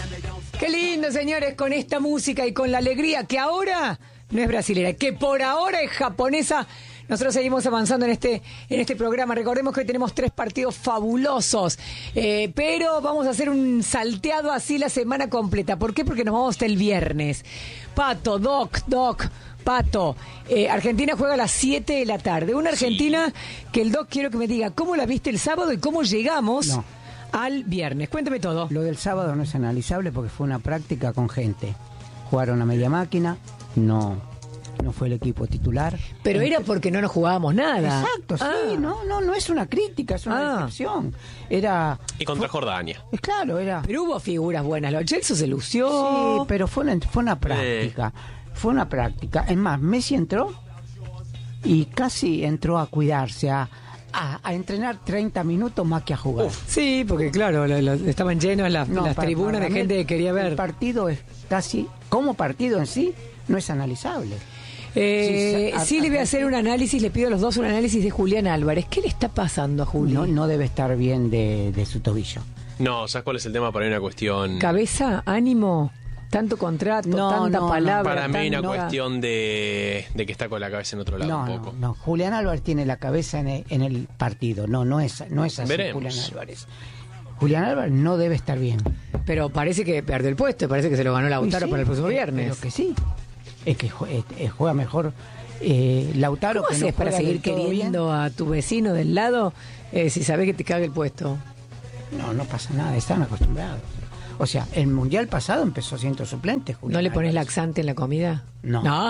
Qué lindo, señores, con esta música y con la alegría que ahora no es brasilera, que por ahora es japonesa. Nosotros seguimos avanzando en este programa. Recordemos que hoy tenemos 3 partidos fabulosos, pero vamos a hacer un salteado así la semana completa. ¿Por qué? Porque nos vamos hasta el viernes. Pato, Pato, Argentina juega a las 7 de la tarde. Una Argentina que el Doc quiero que me diga cómo la viste el sábado y cómo llegamos al viernes. Cuéntame todo. Lo del sábado no es analizable porque fue una práctica con gente. Jugaron a media máquina, no fue el equipo titular. Pero era porque no nos jugábamos nada. Exacto, sí, no es una crítica, es una descripción. Y contra Jordania. Claro, era. Pero hubo figuras buenas, lo Chelsea se lució. Sí, pero fue una práctica. Fue una práctica. Es más, Messi entró y casi entró a cuidarse, a entrenar 30 minutos más que a jugar. Sí, porque claro, estaban llenos las tribunas de gente que quería ver. El partido es casi, como partido en sí, no es analizable. Sí, le voy a hacer un análisis, le pido a los dos un análisis de Julián Álvarez. ¿Qué le está pasando a Julián? No debe estar bien de su tobillo. No, ¿sabes cuál es el tema? Para mí una cuestión... Cabeza, ánimo, tanto contrato, tanta palabra. Para mí hay una cuestión de que está con la cabeza en otro lado un poco. No, Julián Álvarez tiene la cabeza en el partido. No es así. Veremos. Julián Álvarez. Julián Álvarez no debe estar bien. Pero parece que perdió el puesto, parece que se lo ganó Lautaro para el próximo viernes. Pero que sí. Es que juega mejor Lautaro. ¿Cómo haces para seguir queriendo a tu vecino del lado si sabés que te caga el puesto? No pasa nada, están acostumbrados. O sea, el mundial pasado empezó siendo suplente, Julián. ¿No le pones laxante en la comida? No. No,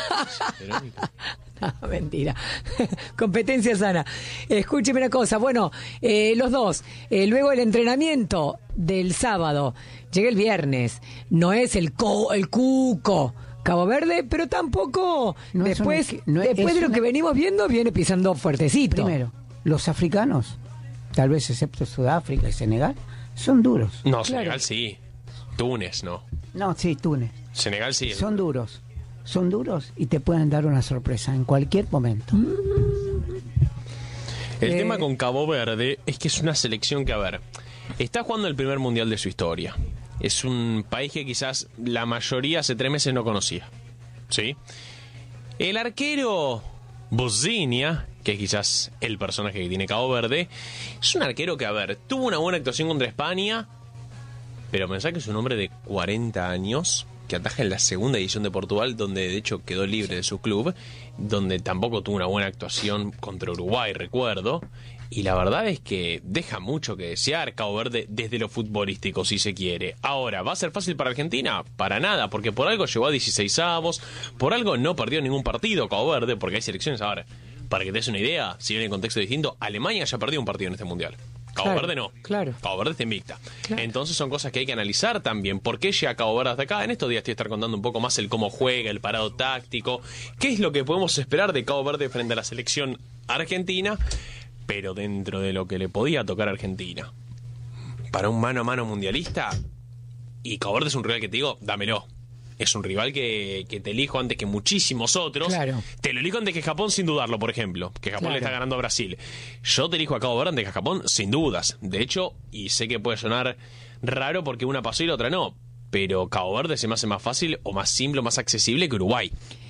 mentira. Competencia sana. Escúcheme una cosa. Bueno, los dos. Luego el entrenamiento del sábado. Llega el viernes. No es el cuco Cabo Verde, pero tampoco después de lo que venimos viendo, viene pisando fuertecito. Primero, los africanos, tal vez excepto Sudáfrica y Senegal, son duros. No, Senegal sí. Túnez no. No, sí, Túnez. Senegal sí. Son duros y te pueden dar una sorpresa en cualquier momento. El tema con Cabo Verde es que es una selección que, a ver, está jugando el primer mundial de su historia. Es un país que quizás la mayoría hace 3 meses no conocía. ¿Sí? El arquero Bosnia, que es quizás el personaje que tiene Cabo Verde, es un arquero que, a ver, tuvo una buena actuación contra España, pero pensá que es un hombre de 40 años que ataja en la segunda edición de Portugal, donde de hecho quedó libre de su club, donde tampoco tuvo una buena actuación contra Uruguay, recuerdo. Y la verdad es que deja mucho que desear Cabo Verde desde lo futbolístico, si se quiere. Ahora, ¿va a ser fácil para Argentina? Para nada, porque por algo llegó a 16avos, por algo no perdió ningún partido Cabo Verde, porque hay selecciones. Ahora, para que te des una idea, si bien en contexto distinto, Alemania ya perdió un partido en este mundial. Cabo Verde no. Claro. Cabo Verde está invicta. Claro. Entonces son cosas que hay que analizar también. ¿Por qué llega Cabo Verde hasta acá? En estos días te voy a estar contando un poco más el cómo juega, el parado táctico, qué es lo que podemos esperar de Cabo Verde frente a la selección argentina, pero dentro de lo que le podía tocar a Argentina. Para un mano a mano mundialista, y Cabo Verde es un rival que te digo, dámelo. Es un rival que te elijo antes que muchísimos otros. Claro. Te lo elijo antes que Japón, sin dudarlo, por ejemplo. Que Japón le está ganando a Brasil. Yo te elijo a Cabo Verde antes que a Japón, sin dudas. De hecho, y sé que puede sonar raro porque una pasó y la otra no, pero Cabo Verde se me hace más fácil o más simple o más accesible que Uruguay.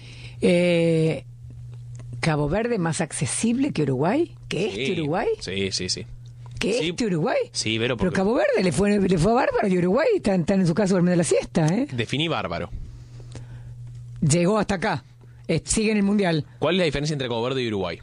¿Cabo Verde más accesible que Uruguay? ¿Que Sí. este Uruguay? Sí. ¿Que Sí. este Uruguay? Sí, pero Cabo Verde le fue bárbaro y Uruguay están en su caso durmiendo la siesta, ¿eh? definí bárbaro. Llegó hasta acá. Sigue en el Mundial. ¿Cuál es la diferencia entre Cabo Verde y Uruguay?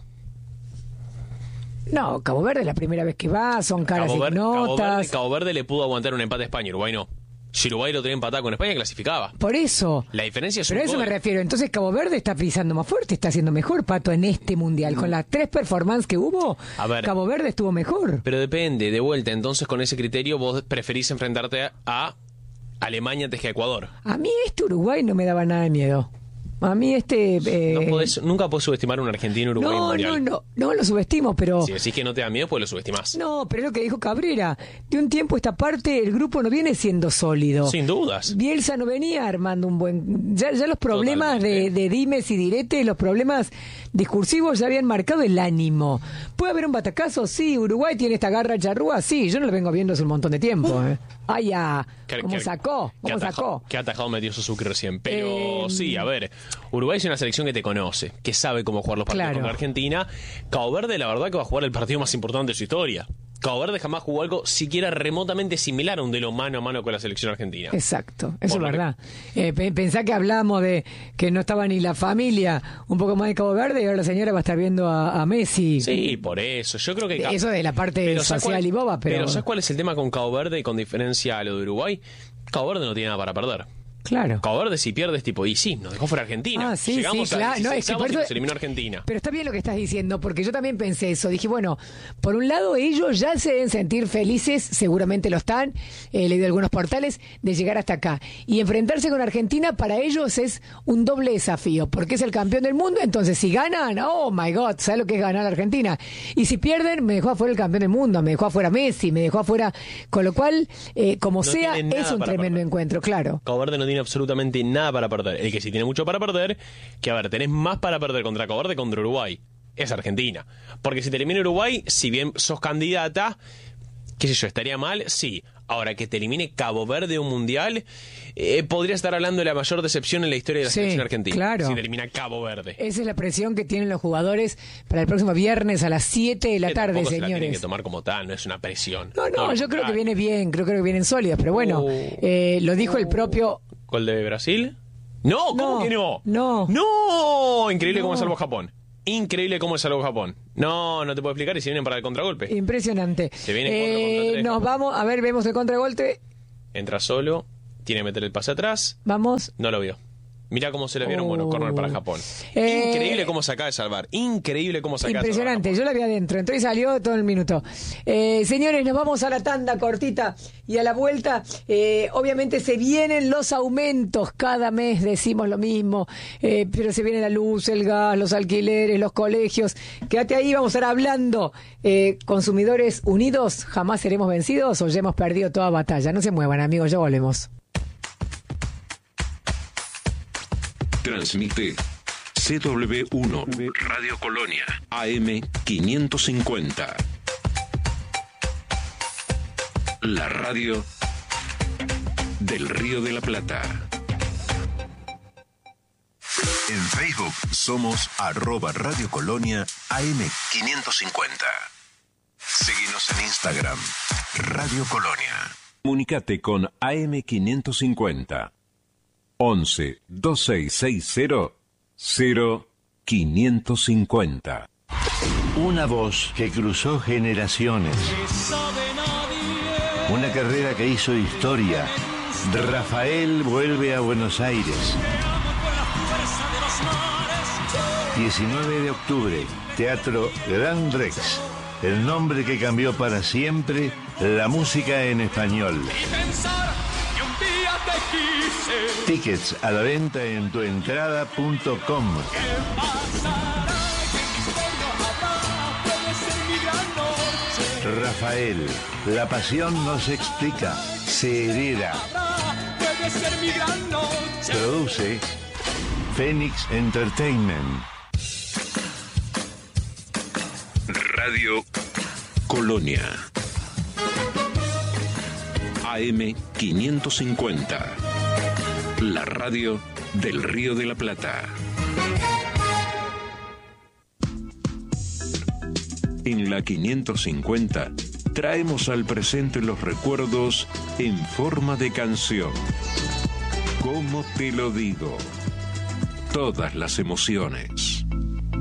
No, Cabo Verde es la primera vez que va, son caras ignotas. Cabo Verde le pudo aguantar un empate a España, Uruguay no. Si Uruguay lo tenía empatado con España, clasificaba. Por eso. La diferencia es Pero a un eso me gol. refiero. Entonces Cabo Verde está pisando más fuerte, está haciendo mejor, Pato, en este Mundial. Con las 3 performances que hubo, A ver. Cabo Verde estuvo mejor. Pero depende, de vuelta. Entonces, con ese criterio, vos preferís enfrentarte a Alemania antes que a Ecuador. A mí este Uruguay no me daba nada de miedo. A mí Nunca podés subestimar a un argentino Uruguay mundial. No lo subestimo, pero... Si decís que no te da miedo, pues lo subestimás. No, pero es lo que dijo Cabrera. De un tiempo a esta parte el grupo no viene siendo sólido. Sin dudas. Bielsa no venía armando un buen... Ya los problemas de dimes y diretes, los problemas discursivos ya habían marcado el ánimo. ¿Puede haber un batacazo? Sí. ¿Uruguay tiene esta garra charrúa? Sí. Yo no lo vengo viendo hace un montón de tiempo. Ay, ya. ¿Cómo sacó? ¿Qué atajado metió Suzuki recién? Pero sí, a ver, Uruguay es una selección que te conoce, que sabe cómo jugar los partidos contra Argentina. Cabo Verde, la verdad que va a jugar el partido más importante de su historia. Cabo Verde jamás jugó algo siquiera remotamente similar a un duelo mano a mano con la selección argentina. Exacto, eso es verdad. Pensá que hablamos de que no estaba ni la familia un poco más de Cabo Verde y ahora la señora va a estar viendo a Messi. Sí, por eso. Yo creo que eso de la parte social y boba, pero ¿sabes cuál es el tema con Cabo Verde y con diferencia a lo de Uruguay? Cabo Verde no tiene nada para perder. Claro. Cabo Verde si pierde es tipo, y sí, nos dejó fuera Argentina. Llegamos claro. a 16 y nos eliminó Argentina. Pero está bien lo que estás diciendo, porque yo también pensé eso. Dije, bueno, por un lado ellos ya se deben sentir felices, seguramente lo están, he leído algunos portales, de llegar hasta acá. Y enfrentarse con Argentina para ellos es un doble desafío, porque es el campeón del mundo, entonces si ganan, oh my God, ¿sabes lo que es ganar a Argentina? Y si pierden, me dejó afuera el campeón del mundo, me dejó afuera Messi, me dejó afuera, con lo cual, como no sea, es un tremendo encuentro, claro. Cabo Verde no tiene absolutamente nada para perder. El que sí tiene mucho para perder, que a ver, tenés más para perder contra Cabo Verde que contra Uruguay, es Argentina. Porque si te elimina Uruguay, si bien sos candidata, qué sé yo, estaría mal, sí. Ahora, que te elimine Cabo Verde un mundial, podría estar hablando de la mayor decepción en la historia de la selección argentina. Claro. Si te elimina Cabo Verde. Esa es la presión que tienen los jugadores para el próximo viernes a las 7 de la tarde, señores. La tienen que tomar como tal, no es una presión. No, yo creo que viene bien, creo que vienen sólidos, pero bueno, lo dijo el propio... ¿Gol de Brasil? No, ¿cómo que no? No. Increíble cómo salvó Japón. Increíble cómo salvó Japón. No te puedo explicar y si vienen para el contragolpe. Impresionante. Se viene nos vamos, a ver, vemos el contragolpe. Entra solo, tiene que meter el pase atrás. Vamos. No lo vio. Mirá cómo se le vieron, corner para Japón. Increíble cómo se acaba de salvar. Increíble cómo se acaba de salvar. Impresionante, yo la vi adentro, entró y salió todo el minuto. Señores, nos vamos a la tanda cortita y a la vuelta. Obviamente se vienen los aumentos, cada mes decimos lo mismo, pero se viene la luz, el gas, los alquileres, los colegios. Quédate ahí, vamos a estar hablando. Consumidores unidos, jamás seremos vencidos o ya hemos perdido toda batalla. No se muevan, amigos, ya volvemos. Transmite CW1 Radio Colonia AM 550. La radio del Río de la Plata. En Facebook somos @Radio Colonia AM 550. Síguenos en Instagram, Radio Colonia. Comunicate con AM 550. 11 2660 0550. Una voz que cruzó generaciones. Una carrera que hizo historia. Rafael vuelve a Buenos Aires. 19 de octubre, Teatro Gran Rex. El nombre que cambió para siempre la música en español. Tickets a la venta en tuentrada.com. Rafael, la pasión no se explica, se hereda. Produce Phoenix Entertainment. Radio Colonia AM 550. La radio del Río de la Plata. En la 550 traemos al presente los recuerdos en forma de canción. ¿Cómo te lo digo? Todas las emociones.